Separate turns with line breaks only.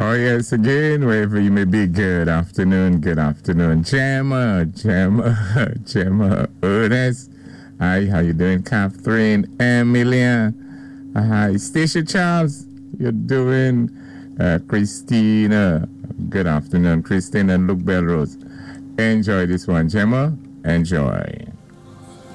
Oh, yes, again, wherever you may be, good afternoon, Gemma, Ernest. Hi, how you doing, Catherine, Emilia? Hi, Stacia Charles, you're doing? Christina, good afternoon, Christine and Luke Belrose. Enjoy this one, Gemma, enjoy.